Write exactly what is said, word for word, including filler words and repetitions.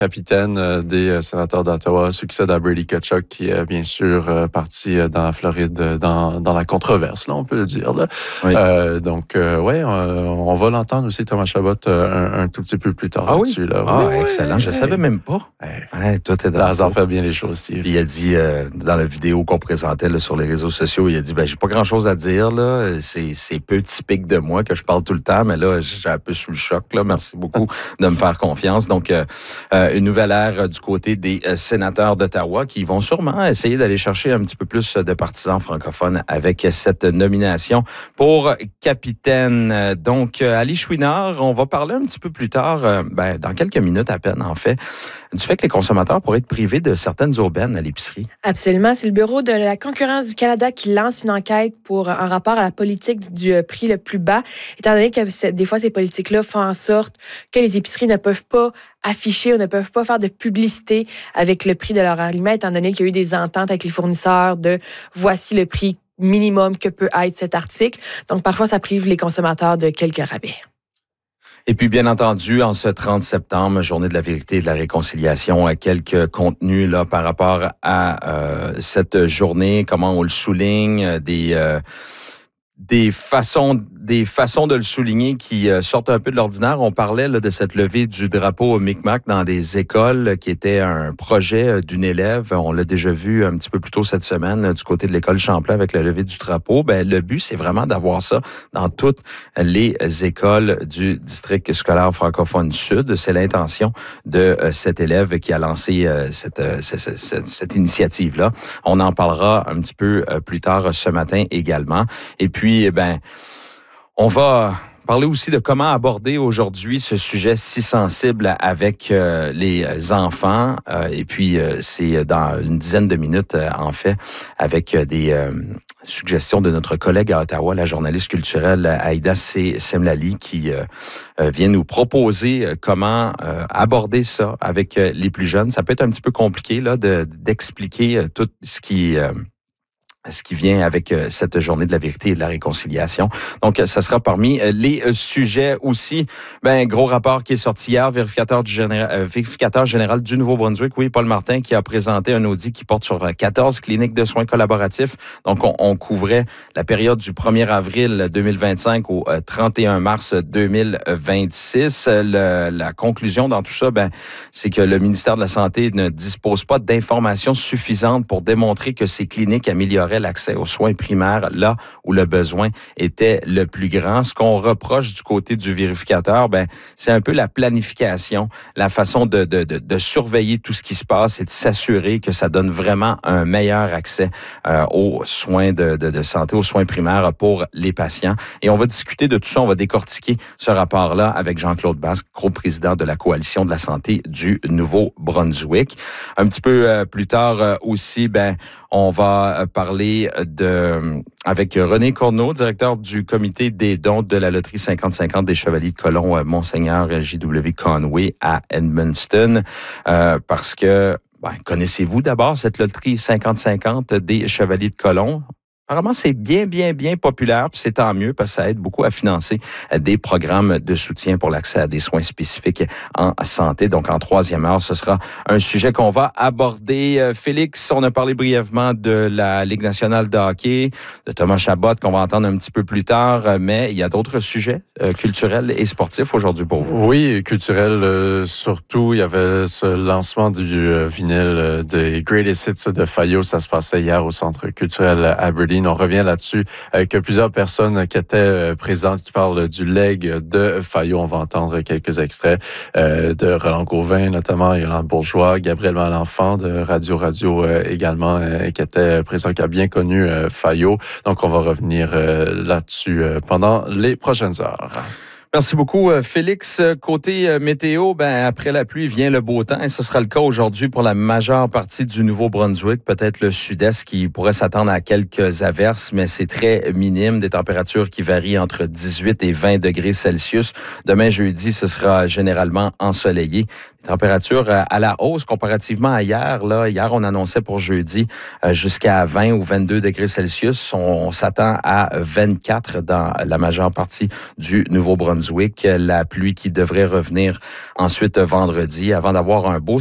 capitaine euh, des euh, sénateurs d'Ottawa, succède à Brady Tkachuk, qui est bien sûr euh, parti euh, dans la Floride, euh, dans, dans la controverse, là, on peut le dire. Là. Oui. Euh, donc, euh, oui, on, on va l'entendre aussi, Thomas Chabot, euh, un, un tout petit peu plus tard ah là-dessus. Oui? Là. Ah, oui, excellent. oui, Je ne oui. savais même pas. Hey. Hey, toi, t'es dans Le hasard fait bien les choses, Steve. Il a dit, euh, dans la vidéo qu'on présentait là, sur les réseaux sociaux, il a dit, ben, j'ai pas grand-chose à dire, là. C'est, c'est peu typique de moi que je parle tout le temps, mais là, j'ai un peu sous le choc, là. Merci beaucoup de me faire confiance. Donc, euh, euh, une nouvelle ère du côté des euh, sénateurs d'Ottawa qui vont sûrement essayer d'aller chercher un petit peu plus de partisans francophones avec cette nomination pour capitaine. Donc, euh, Ali Chouinard, on va parler un petit peu plus tard, euh, ben, dans quelques minutes à peine, en fait, du fait que les consommateurs pourraient être privés de certaines aubaines à l'épicerie. Absolument. C'est le Bureau de la concurrence du Canada qui lance une enquête pour un rapport à la politique du prix le plus bas, étant donné que des fois, ces politiques-là font en sorte que les épiceries ne peuvent pas afficher ou ne peuvent pas faire de publicité avec le prix de leurs aliments, étant donné qu'il y a eu des ententes avec les fournisseurs de voici le prix minimum que peut être cet article. Donc, parfois, ça prive les consommateurs de quelques rabais. Et puis, bien entendu, en ce trente septembre, journée de la vérité et de la réconciliation, quelques contenus là par rapport à euh, cette journée, comment on le souligne, des... Euh, Des façons, des façons de le souligner qui euh, sortent un peu de l'ordinaire. On parlait là, de cette levée du drapeau au Micmac dans des écoles qui était un projet d'une élève. On l'a déjà vu un petit peu plus tôt cette semaine du côté de l'école Champlain avec la levée du drapeau. Ben, le but, c'est vraiment d'avoir ça dans toutes les écoles du district scolaire francophone sud. C'est l'intention de euh, cet élève qui a lancé euh, cette, euh, cette, cette, cette initiative-là. On en parlera un petit peu euh, plus tard ce matin également. Et puis, eh ben, on va parler aussi de comment aborder aujourd'hui ce sujet si sensible avec euh, les enfants. Euh, et puis, euh, c'est dans une dizaine de minutes, euh, en fait, avec des euh, suggestions de notre collègue à Ottawa, la journaliste culturelle Aïda Semlali, qui euh, vient nous proposer comment euh, aborder ça avec euh, les plus jeunes. Ça peut être un petit peu compliqué là, de, d'expliquer tout ce qui... Euh, ce qui vient avec cette journée de la vérité et de la réconciliation. Donc, ça sera parmi les sujets aussi. Ben, gros rapport qui est sorti hier, vérificateur, du général, vérificateur général du Nouveau-Brunswick, oui, Paul Martin, qui a présenté un audit qui porte sur quatorze cliniques de soins collaboratifs. Donc, on, on couvrait la période du premier avril deux mille vingt-cinq au trente et un mars deux mille vingt-six. Le, la conclusion dans tout ça, ben, c'est que le ministère de la Santé ne dispose pas d'informations suffisantes pour démontrer que ces cliniques amélioraient l'accès aux soins primaires là où le besoin était le plus grand. Ce qu'on reproche du côté du vérificateur, ben c'est un peu la planification, la façon de, de, de, de surveiller tout ce qui se passe et de s'assurer que ça donne vraiment un meilleur accès euh, aux soins de, de, de santé, aux soins primaires pour les patients. Et on va discuter de tout ça, on va décortiquer ce rapport-là avec Jean-Claude Basque, co-président de la Coalition de la santé du Nouveau-Brunswick. Un petit peu euh, plus tard euh, aussi, ben on va parler de, avec René Corneau, directeur du comité des dons de la loterie cinquante cinquante des Chevaliers de Colomb, Monseigneur J W Conway à Edmundston, euh, parce que, ben, connaissez-vous d'abord cette loterie cinquante cinquante des Chevaliers de Colomb? Apparemment, c'est bien, bien, bien populaire, puis c'est tant mieux parce que ça aide beaucoup à financer des programmes de soutien pour l'accès à des soins spécifiques en santé. Donc, en troisième heure, ce sera un sujet qu'on va aborder. Félix, on a parlé brièvement de la Ligue nationale de hockey, de Thomas Chabot, qu'on va entendre un petit peu plus tard, mais il y a d'autres sujets euh, culturels et sportifs aujourd'hui pour vous. Oui, culturels euh, surtout. Il y avait ce lancement du euh, vinyle des Greatest Hits de Fayot. Ça se passait hier au Centre culturel Aberdeen. On revient là-dessus avec plusieurs personnes qui étaient présentes qui parlent du legs de Fayot. On va entendre quelques extraits euh, de Roland Gauvin, notamment Yolande Bourgeois, Gabriel Malenfant de Radio Radio euh, également, euh, qui était présent, qui a bien connu euh, Fayot. Donc, on va revenir euh, là-dessus euh, pendant les prochaines heures. Merci beaucoup, Félix. Côté météo, ben après la pluie vient le beau temps et ce sera le cas aujourd'hui pour la majeure partie du Nouveau-Brunswick, peut-être le sud-est qui pourrait s'attendre à quelques averses, mais c'est très minime, des températures qui varient entre dix-huit et vingt degrés Celsius. Demain, jeudi, ce sera généralement ensoleillé. Température à la hausse comparativement à hier. Là, hier, on annonçait pour jeudi jusqu'à vingt ou vingt-deux degrés Celsius. On, on s'attend à vingt-quatre dans la majeure partie du Nouveau-Brunswick. Nouveau-Brunswick. La pluie qui devrait revenir ensuite vendredi avant d'avoir un beau